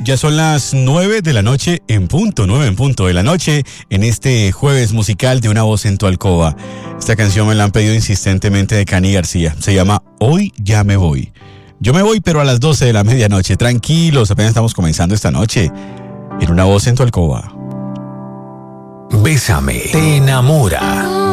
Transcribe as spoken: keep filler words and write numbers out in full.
Ya son las nueve de la noche en punto, nueve en punto de la noche, en este jueves musical de Una Voz en tu Alcoba. Esta canción me la han pedido insistentemente de Cani García. Se llama Hoy ya me voy. Yo me voy, pero a las doce de la medianoche. Tranquilos, apenas estamos comenzando esta noche en Una Voz en tu Alcoba. Bésame, te enamora.